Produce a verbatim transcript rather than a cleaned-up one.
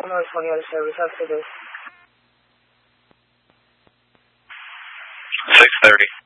Commerce twenty other service. Have a good day. six thirty.